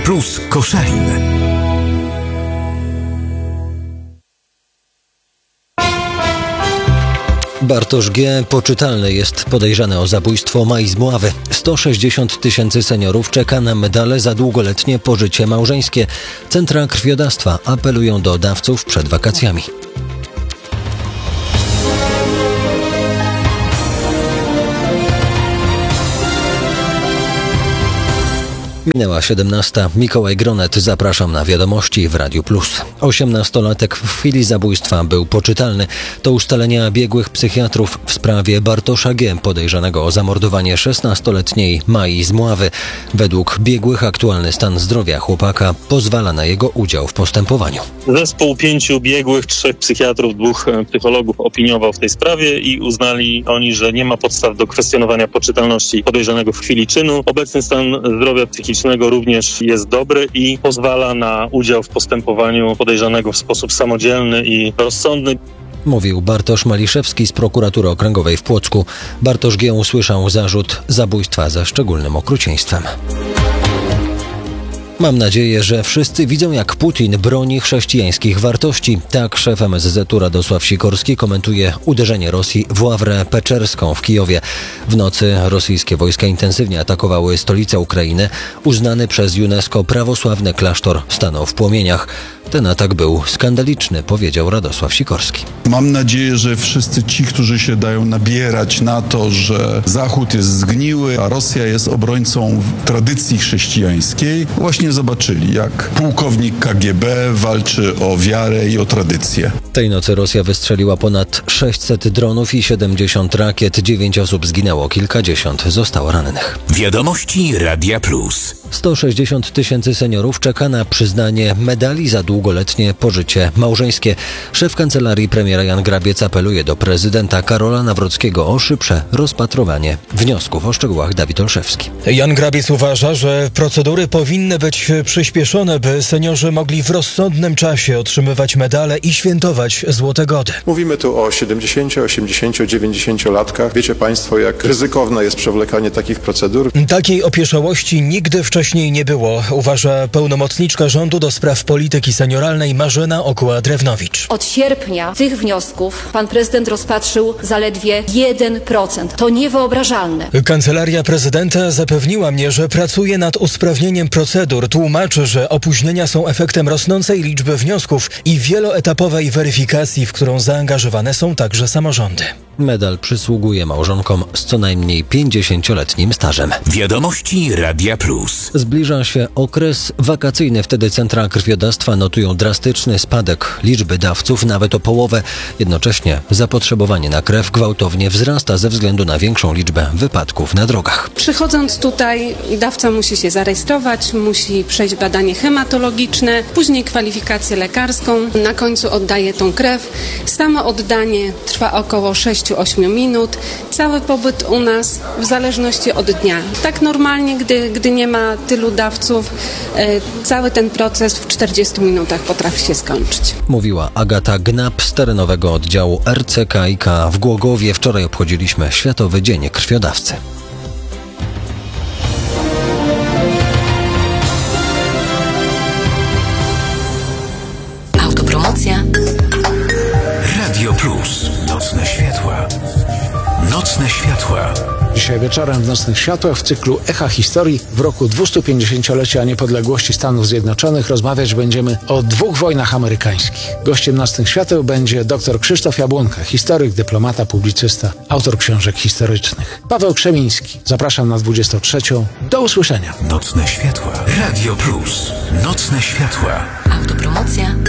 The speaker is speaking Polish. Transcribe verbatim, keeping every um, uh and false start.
Plus Koszalin. Bartosz G. poczytalny jest podejrzany o zabójstwo Mai z Mławy. sto sześćdziesiąt tysięcy seniorów czeka na medale za długoletnie pożycie małżeńskie. Centra krwiodawstwa apelują do dawców przed wakacjami. Minęła siedemnasta. Mikołaj Gronet, zapraszam na wiadomości w Radiu Plus. Osiemnastolatek w chwili zabójstwa był poczytalny. To ustalenia biegłych psychiatrów w sprawie Bartosza G., podejrzanego o zamordowanie szesnastoletniej Mai z Mławy. Według biegłych aktualny stan zdrowia chłopaka pozwala na jego udział w postępowaniu. Zespół pięciu biegłych, trzech psychiatrów, dwóch psychologów opiniował w tej sprawie i uznali oni, że nie ma podstaw do kwestionowania poczytalności podejrzanego w chwili czynu. Obecny stan zdrowia psychicznego również jest dobry i pozwala na udział w postępowaniu podejrzanego w sposób samodzielny i rozsądny. Mówił Bartosz Maliszewski z Prokuratury Okręgowej w Płocku. Bartosz G. usłyszał zarzut zabójstwa ze szczególnym okrucieństwem. Mam nadzieję, że wszyscy widzą, jak Putin broni chrześcijańskich wartości. Tak szef M S Z-u Radosław Sikorski komentuje uderzenie Rosji w Ławrę Peczerską w Kijowie. W nocy rosyjskie wojska intensywnie atakowały stolicę Ukrainy. Uznany przez UNESCO prawosławny klasztor stanął w płomieniach. Ten atak był skandaliczny, powiedział Radosław Sikorski. Mam nadzieję, że wszyscy ci, którzy się dają nabierać na to, że Zachód jest zgniły, a Rosja jest obrońcą tradycji chrześcijańskiej, właśnie zobaczyli, jak pułkownik K G B walczy o wiarę i o tradycję. Tej nocy Rosja wystrzeliła ponad sześćset dronów i siedemdziesiąt rakiet. Dziewięć osób zginęło, kilkadziesiąt zostało rannych. Wiadomości Radia Plus. sto sześćdziesiąt tysięcy seniorów czeka na przyznanie medali za długoletnie pożycie małżeńskie. Szef kancelarii premiera Jan Grabiec apeluje do prezydenta Karola Nawrockiego o szybsze rozpatrowanie wniosków. O szczegółach Dawid Olszewski. Jan Grabiec uważa, że procedury powinny być przyspieszone, by seniorzy mogli w rozsądnym czasie otrzymywać medale i świętować złote gody. Mówimy tu o siedemdziesięciu, osiemdziesięciu, dziewięćdziesięciolatkach. Wiecie państwo, jak ryzykowne jest przewlekanie takich procedur. Takiej opieszałości nigdy wcześniej nie było, uważa pełnomocniczka rządu do spraw polityki senioralnej Marzena Okuła-Drewnowicz. Od sierpnia tych wniosków pan prezydent rozpatrzył zaledwie jeden procent. To niewyobrażalne. Kancelaria prezydenta zapewniła mnie, że pracuje nad usprawnieniem procedur. Tłumaczy, że opóźnienia są efektem rosnącej liczby wniosków i wieloetapowej weryfikacji, w którą zaangażowane są także samorządy. Medal przysługuje małżonkom z co najmniej pięćdziesięcioletnim stażem. Wiadomości Radia Plus. Zbliża się okres wakacyjny. Wtedy centra krwiodawstwa notują drastyczny spadek liczby dawców, nawet o połowę. Jednocześnie zapotrzebowanie na krew gwałtownie wzrasta ze względu na większą liczbę wypadków na drogach. Przychodząc tutaj, dawca musi się zarejestrować, musi przejść badanie hematologiczne, później kwalifikację lekarską, na końcu oddaje tą krew. Samo oddanie trwa około sześć do ośmiu minut. Cały pobyt u nas w zależności od dnia. Tak normalnie, gdy, gdy nie ma tylu dawców, e, cały ten proces w czterdziestu minutach potrafi się skończyć. Mówiła Agata Gnap z terenowego oddziału R C K i K w Głogowie. Wczoraj obchodziliśmy Światowy Dzień Krwiodawcy. Autopromocja. Radio Plus. Nocne światła. Nocne światła. Dzisiaj wieczorem w Nocnych Światłach w cyklu Echa Historii w roku dwustupięćdziesięciolecia niepodległości Stanów Zjednoczonych rozmawiać będziemy o dwóch wojnach amerykańskich. Gościem Nocnych Świateł będzie dr Krzysztof Jabłonka, historyk, dyplomata, publicysta, autor książek historycznych. Paweł Krzemiński. Zapraszam na dwudziestą trzecią. Do usłyszenia. Nocne światła. Radio Plus. Nocne światła. Autopromocja.